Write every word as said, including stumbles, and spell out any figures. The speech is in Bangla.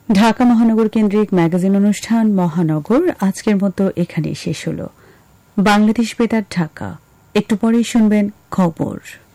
ঢাকা মহানগর কেন্দ্রিক ম্যাগাজিন অনুষ্ঠান মহানগর আজকের মতো এখানেই শেষ হল। বাংলাদেশ বেতার ঢাকা। একটু পরেই শুনবেন খবর।